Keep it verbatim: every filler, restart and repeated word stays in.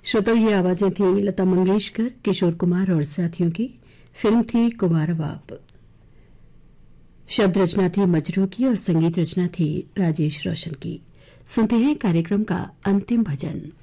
श्रोताओं, ये आवाजें थी लता मंगेशकर, किशोर कुमार और साथियों की। फिल्म थी कुंवारा बाप। शब्द रचना थी मजरू की और संगीत रचना थी राजेश रोशन की। सुनते हैं कार्यक्रम का अंतिम भजन।